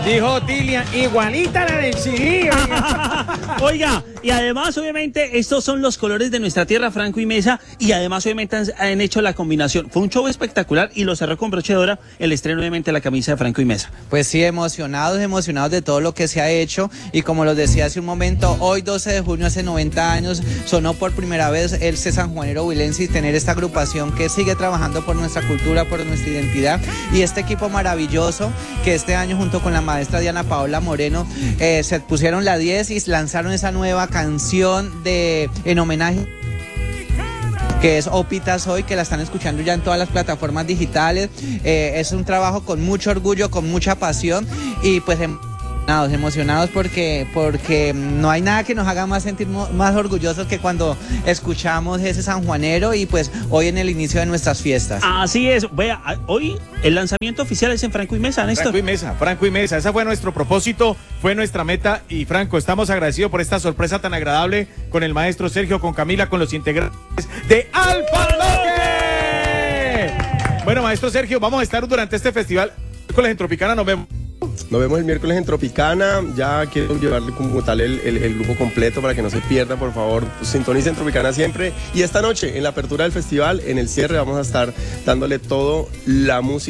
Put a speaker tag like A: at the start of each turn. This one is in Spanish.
A: Dijo Tilia, igualita la del CD.
B: Oiga, y además, obviamente, estos son los colores de nuestra tierra, Franco y Mesa, y además, obviamente, han hecho la combinación. Fue un show espectacular y lo cerró con broche de oro el estreno, obviamente, de la camisa de Franco y Mesa.
C: Pues sí, emocionados de todo lo que se ha hecho, y como los decía hace un momento, hoy 12 de junio, hace 90 años, sonó por primera vez el sanjuanero huilense, y tener esta agrupación que sigue trabajando por nuestra cultura, por nuestra identidad, y este equipo maravilloso que este año junto con la maestra Diana Paola Moreno se pusieron la 10 y lanzaron esa nueva canción en homenaje, que es Opita Soy, que la están escuchando ya en todas las plataformas digitales. Es un trabajo con mucho orgullo, con mucha pasión, y pues emocionados porque no hay nada que nos haga más sentir más orgullosos que cuando escuchamos ese sanjuanero, y pues hoy en el inicio de nuestras fiestas.
B: Así es, vea, hoy el lanzamiento oficial es en Franco y Mesa, Néstor.
A: Franco y Mesa, ese fue nuestro propósito, fue nuestra meta, y Franco, estamos agradecidos por esta sorpresa tan agradable con el maestro Sergio, con Camila, con los integrantes de Alfa Bloque. Bueno, maestro Sergio, vamos a estar durante este festival con la Tropicana, nos vemos.
D: Nos vemos el miércoles en Tropicana. Ya quiero llevarle como tal el grupo completo para que no se pierda, por favor. Sintonicen Tropicana siempre. Y esta noche, en la apertura del festival, en el cierre, vamos a estar dándole todo la música